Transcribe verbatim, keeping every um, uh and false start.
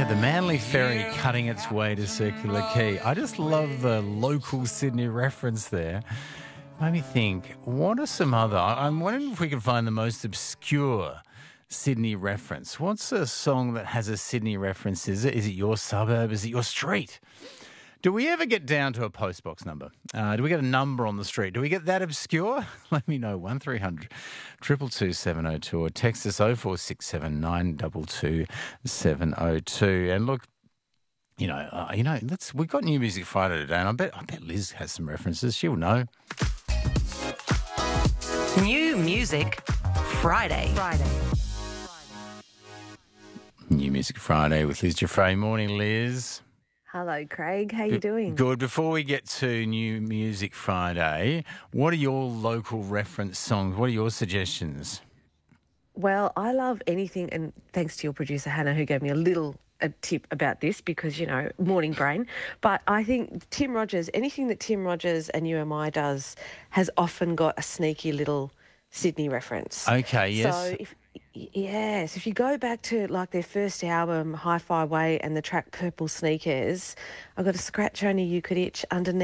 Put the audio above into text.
Yeah, the Manly Ferry cutting its way to Circular Quay. I just love the local Sydney reference there. Made me think, what are some other... I'm wondering if we can find the most obscure Sydney reference. What's a song that has a Sydney reference? Is it, is it your suburb? Is it your street? Do we ever get down to a postbox number? Uh, do we get a number on the street? Do we get that obscure? Let me know. one three hundred two two two seven oh two or text us oh four six seven nine two two seven oh two. And look, you know, uh, you know, let's. We've got New Music Friday today, and I bet, I bet Liz has some references. She'll know. New Music Friday. Friday. New Music Friday with Liz Giuffre. Morning, Liz. Hello, Craig. How you doing? Good. Before we get to New Music Friday, what are your local reference songs? What are your suggestions? Well, I love anything, and thanks to your producer, Hannah, who gave me a little a tip about this because, you know, morning brain. But I think Tim Rogers, anything that Tim Rogers and U M I does has often got a sneaky little Sydney reference. Okay, yes. So, if, yes, if you go back to, like, their first album, Hi-Fi Way, and the track Purple Sneakers, I've got a scratch only you could itch underneath.